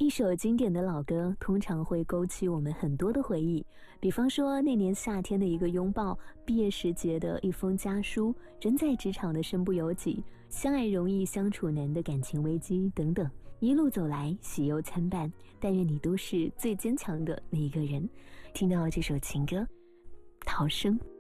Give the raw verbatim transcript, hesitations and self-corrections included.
一首经典的老歌通常会勾起我们很多的回忆，比方说那年夏天的一个拥抱，毕业时节的一封家书，人在职场的身不由己，相爱容易相处难的感情危机等等。一路走来，喜忧参半，但愿你都是最坚强的那一个人。听到这首情歌，逃生。